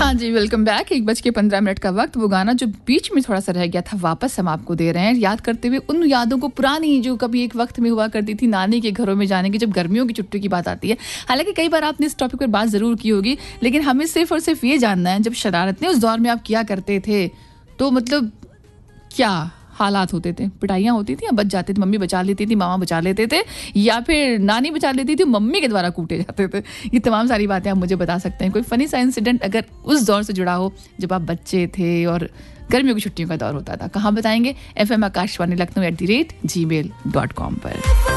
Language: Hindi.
हाँ जी, वेलकम बैक। 1:15 का वक्त। वो गाना जो बीच में थोड़ा सा रह गया था वापस हम आपको दे रहे हैं, याद करते हुए उन यादों को, पुरानी जो कभी एक वक्त में हुआ करती थी, नानी के घरों में जाने की, जब गर्मियों की छुट्टी की बात आती है। हालांकि कई बार आपने इस टॉपिक पर बात जरूर की होगी, लेकिन हमें सिर्फ और सिर्फ ये जानना है, जब शरारतें उस दौर में आप किया करते थे तो मतलब क्या हालात होते थे? पिटाइयाँ होती थी या बच जाते थे? मम्मी बचा लेती थी, मामा बचा लेते थे, या फिर नानी बचा लेती थी, मम्मी के द्वारा कूटे जाते थे? ये तमाम सारी बातें आप मुझे बता सकते हैं। कोई फनी सा इंसिडेंट अगर उस दौर से जुड़ा हो जब आप बच्चे थे और गर्मियों की छुट्टियों का दौर होता था, कहाँ बताएंगे? FM आकाशवाणी लखनऊ @gmail.com पर।